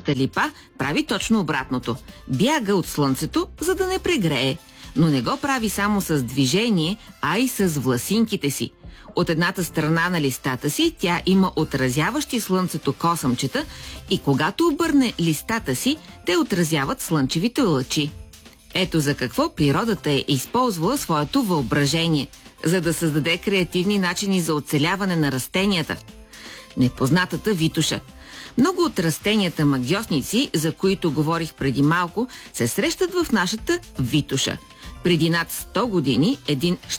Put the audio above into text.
Нашата липа прави точно обратното. Бяга от слънцето, за да не прегрее. Но не го прави само с движение, а и с власинките си. От едната страна на листата си тя има отразяващи слънцето косъмчета и когато обърне листата си, те отразяват слънчевите лъчи. Ето за какво природата е използвала своето въображение, за да създаде креативни начини за оцеляване на растенията. Непознатата витуша. Много от растенията магиосници, за които говорих преди малко, се срещат в нашата витуша. Преди над 100 години един